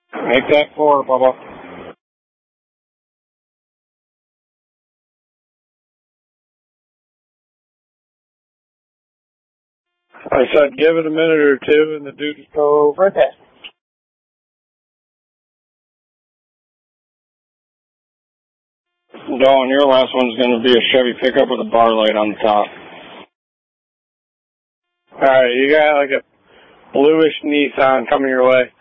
Make that 4, Bubba. I said give it a minute or two and the dude's go over. Okay. Dawn, your last one's going to be a Chevy pickup with a bar light on the top. Alright, you got like a bluish Nissan coming your way.